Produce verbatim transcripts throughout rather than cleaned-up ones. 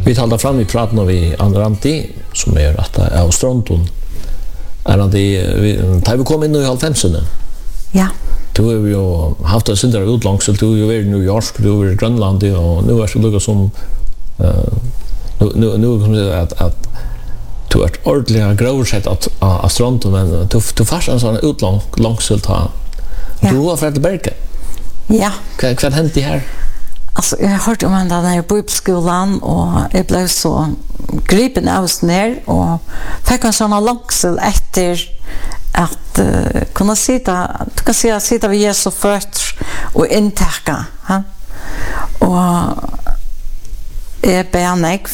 Vi talar fram i praten vi Andranti, som är att av Stronton. Är han det tar vi kom in i halvfemsen. Ja. Du har ju haft ett syndare utlångsel, du har ju varit i New York, du har varit i Grönland och nu är det lugga som nu nu nu kommer det att att du är ordentligt grovsett att av Stronton, men du du fast en sån utlångsel ta. Du har för att berka. Ja. Vad vad hänt det här? Alltså, jag har hört om den här bibelskolan och jag blev så gripen av oss ner och fick en sån långsel efter att uh, kunna sitta, du kan säga sitta vid Jesu fötter och intäcka. Ja? Och jag ber negv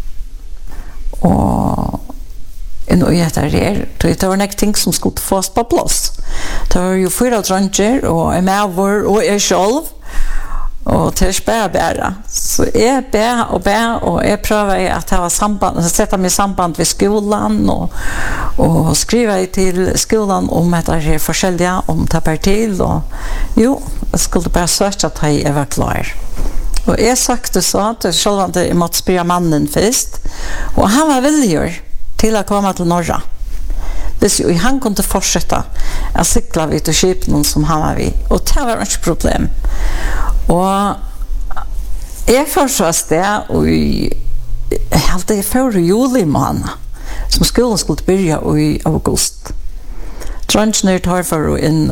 och nu är det här. Det var några ting som skulle få oss på plats. Det var ju fyra drancher och en mävor och en själv. Och till spär bära. Så jag bär och bär och jag prövar att ha samband, att sätta mig i samband med skolan och, och skriva till skolan om att det är forskjelliga, om det är till. Och, jo, jag skulle bara söka att jag var klar. Och jag sagte så att jag måtte spela mannen först. Och han var villig till att komma till norra. Hvis jo, han kunde fortsätta att cykla vid och skipen som han var vid. Och det var inte problem. Og jeg forsvars det og jeg halte jeg før juli måned som skolen skulle begynne i august. Drønnsene tar for inn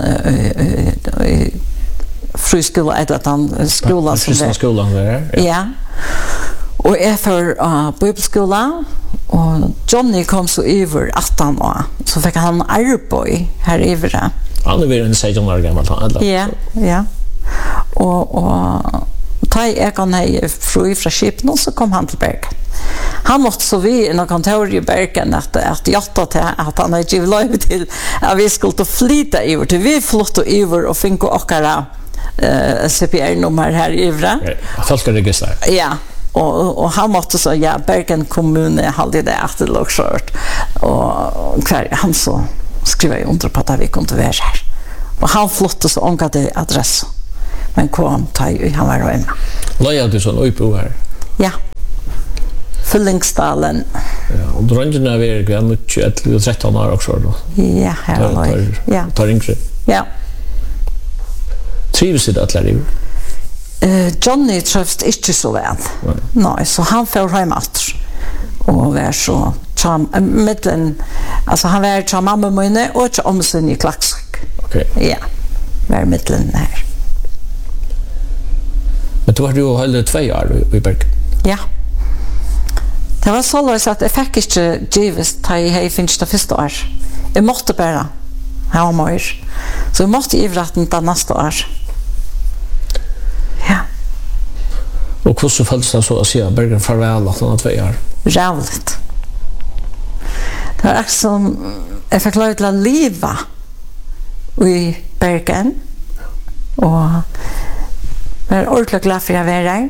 i friskola et eller annet skola som var. Skolan var ja. Og jeg for uh, bibelskola og Johnny kom så over atten år så fikk han arbeid her ivre. Han er vel en sexton år gammel. Ja, ja. Og, og da jeg kan ha fru fra Skipen, så kom han til Bergen. Han måtte så vi i noen kontor i Bergen at, at hjertet til at han hadde givet lov til at vi skulle flytte over til vi flyttet over og finne åkere uh, C P R-nummer her i Ivre. Folkeregister. Ja. Og, og han måtte så, ja, Bergen kommune hadde det etter lokskjørt. Og hver, han så skrev jeg under på at vi kunne være her. Og han flyttet så omgatt det adressen. Men kom, ta ju, han var hemma. Löjade du sån uppå här? Ja. Fyllingsdalen. Ja, och dröngen är väl grann tjugo tretton år också då. Ja, här var ja. Tar yngre. Ja. Trivs det att lära uh, Johnny trivs inte så väl. Nej, Nej så han får hem åter. Och var så cham mitten alltså han var cham mamma minne och cham sin i klaxsk. Okej. Okay. Ja. Var mitten här. Men du har ju hållit två år i Bergen. Ja. Det var så att jag fick inte givet att jag finns det första år. Jag måste bara ha mer. Så jag måste ivratten till nästa år. Ja. Och hur så följs det så att säga Bergen farväl att han har två år? Rävligt. Det var också som jag fick lov till att leva i Bergen. Och jag är ordentligt glad för att jag var där.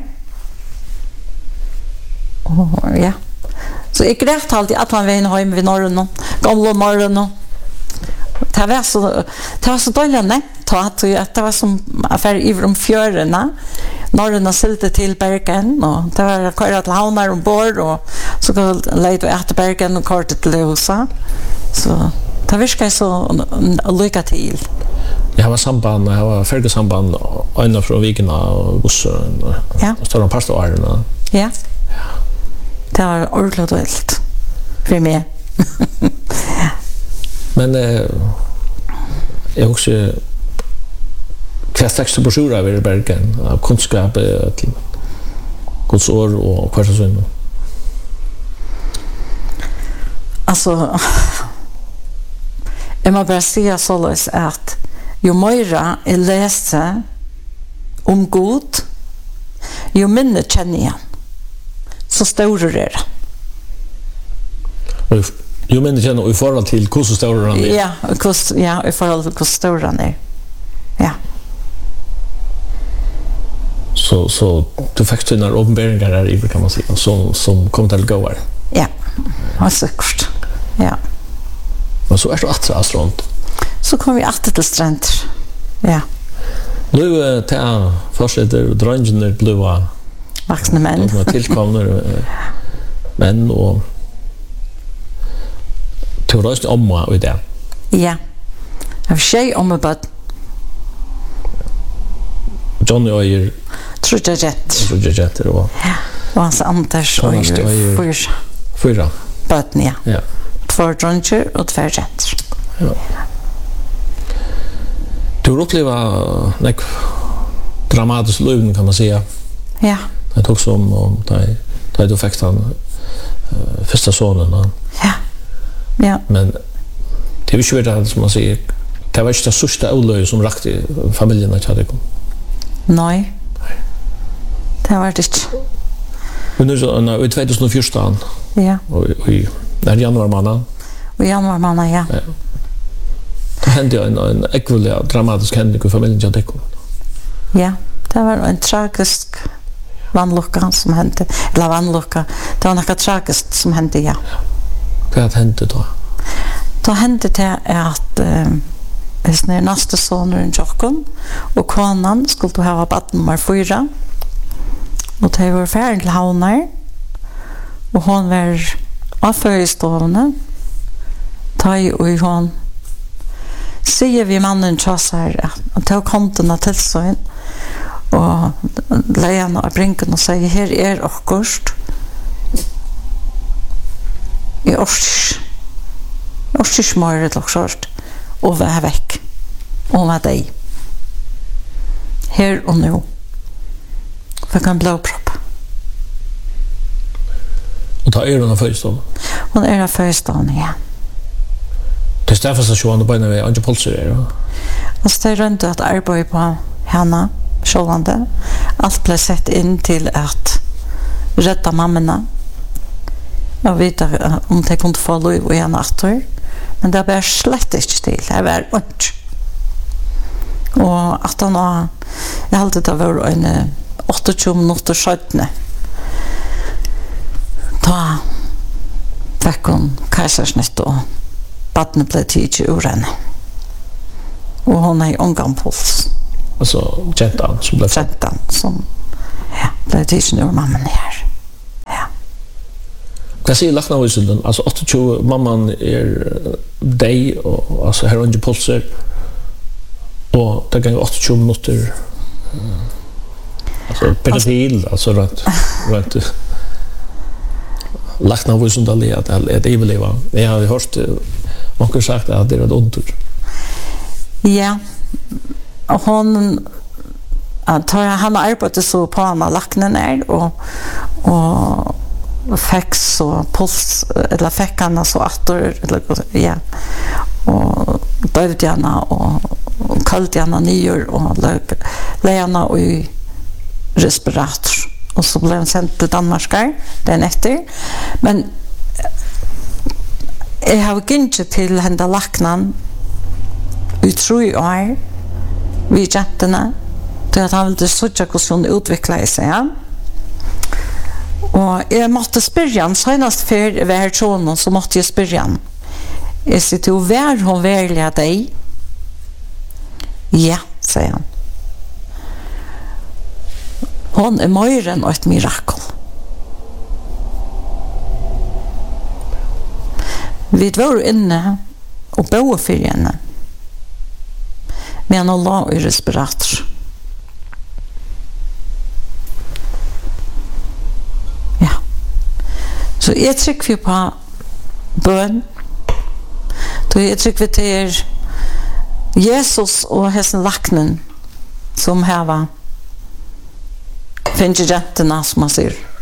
Och ja. Så jag grät alltid att man var hem vid norren, gamla norren. Det var så, det var så dåligt nätt att det var som affär i om fjörarna. Norren silte till Bergen och det var köra till havnar ombord och så kunde lejt och äta Bergen och kortet till Husa. Så det virkade så lycka till. Jag har samband, jag har färgesamband ända från Vikerna och bussar ja. och står på åren. Ja. Det var ordentligt vilt för mig. Men eh, jag också kvällstax broschyrer över Bergen av kunskap till Guds ord och kvartsyn. Alltså jag måste bara säga så att ju mer jag läser om Gud, ju mindre känner jag. Så stor är det. Ju mindre känner i förhållande till hur stor han är. Ja, hur, ja, i förhållande till hur stor han är. Ja. Så, så du fick sådana uppenbarelser där i kan man säga som, som kom till att gå här. Ja, och säkert. Ja. Men så är det att strand. Så kom vi åter till strand. Ja. Nu tar fortsätter dröngen blåa vuxna män. Och tillkommer Men och till röst om och det. Ja. Jag tjej om bara Johnny och är tror jag rätt. tror jag rätt det var. Ja. Och hans Anders och fyra. Fyra. Böten, ja. Ja. Två dronjer och två rätter. Ja. Du uppleva nek dramatisk liv kan man säga. Ja. Det tog som om dig där du fick han uh, första sonen. Ja. Ja. Men det är ju svårt som man säger. Det var inte det största olöj som rakte familjen att hade kom. Nej. Det var det inte. Men nu så i tjugohundrafjorton. Ja. Och i när januari månad. Och januari månad, ja. Ja. Det hände en en ekviliga dramatisk händelse i familjen jag det kom. Ja. Det var en tragisk vannlucka som hände. Eller vannlucka. Det var något tragiskt som hände, ja. Vad hände då? Då hände det att eh, när nästa sonen Jokon och konan skulle ha barn nummer fyra. Och det var färdig till havnar. Och hon var avförstående. Ta i och hon säger vi mannen tjassar att ta kontorna till sig och lejarna av brinken och säger här är okkurst. I års årsmöret och sort och var väck och var dig här och nu för kan blodpropp och ta är den första hon är den första ja det står för så på när vi inte pulserar och så är det att arbeta på henne självande allt blev sett in till att rädda mammorna jag vet om det kunde få lov och en attor men det var slett inte till det var ont och att han har jag hade det var en åttiotjugo minuter skötne då fick hon kejsarsnitt och barnet blev tidigt ur henne och hon är omgång puls alltså Jentan som blev Jentan som ja, blev tidigt ur mamman här ja. Vad säger Lacknavisen? Alltså åttiotjugo mamman är dig och alltså här under pulser och det går åttiotjugo minuter alltså pedofil alltså rätt rätt Lacknavisen då det att det är väl det jag har hört någon sagt att det är ett under. Ja. Och hon att han arbetade så på andra lacknen är och och fick så puls eller fick han så attor eller ja och började gärna och kallt gärna nyår och lägga och i respirator och så blev han sänd till Danmark den efter men jag har inte till hända lacknan i tre år vi jättarna till att han ville söka hur hon utvecklade sig ja. Og jeg måtte spørre han, senest før jeg var tråden, så måtte jeg spørre han. Jeg sier til, vær hun værlig av deg? Ja, sier han. Hun er mer enn et mirakel. Vi var inne og bo for henne. Men hun la i respirator. Så jeg trykker vi på bøn. Så jeg trykker vi til Jesus og hessen laknen som her var finner jentene, som man sier.